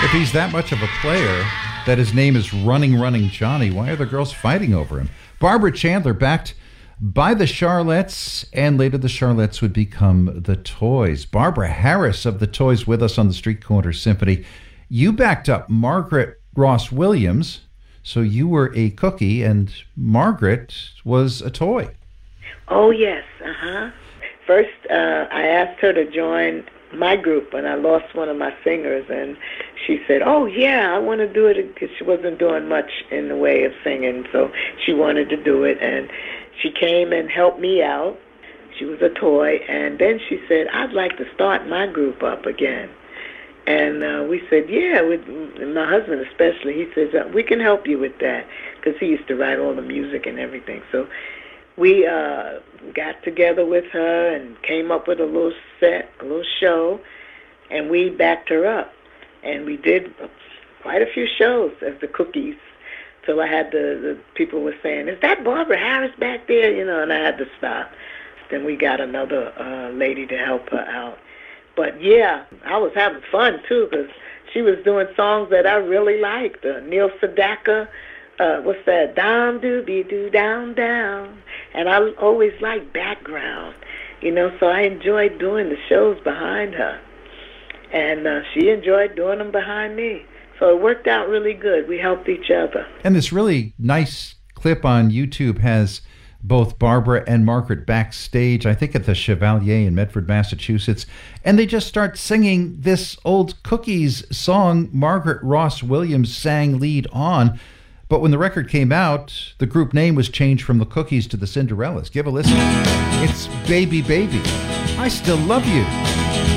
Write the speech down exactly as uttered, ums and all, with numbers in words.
If he's that much of a player, that his name is Running Running Johnny, why are the girls fighting over him? Barbara Chandler, backed by the Charlettes, and later the Charlettes would become the Toys. Barbara Harris of the Toys with us on the Street Corner Symphony. You backed up Margaret Ross Williams, so you were a cookie and Margaret was a toy. Oh, yes, uh-huh. First, uh, I asked her to join my group, and I lost one of my singers, and she said, oh, yeah, I want to do it, because she wasn't doing much in the way of singing, so she wanted to do it, and she came and helped me out. She was a toy, and then she said, I'd like to start my group up again. And uh, we said, yeah, with my husband especially, he says, uh, we can help you with that, because he used to write all the music and everything. So we uh, got together with her and came up with a little set, a little show, and we backed her up. And we did quite a few shows as the Cookies. So I had the, the people were saying, is that Barbara Harris back there? You know, and I had to stop. Then we got another uh, lady to help her out. But, yeah, I was having fun, too, because she was doing songs that I really liked. Uh, Neil Sedaka, uh, what's that? Down, doobie, doo, down, down. And I always liked background, you know, so I enjoyed doing the shows behind her. And uh, she enjoyed doing them behind me. So it worked out really good. We helped each other. And this really nice clip on YouTube has both Barbara and Margaret backstage, I think at the Chevalier in Medford, Massachusetts, and they just start singing this old Cookies song Margaret Ross Williams sang lead on. But when the record came out, the group name was changed from the Cookies to the Cinderellas. Give a listen. It's Baby Baby, I Still Love You.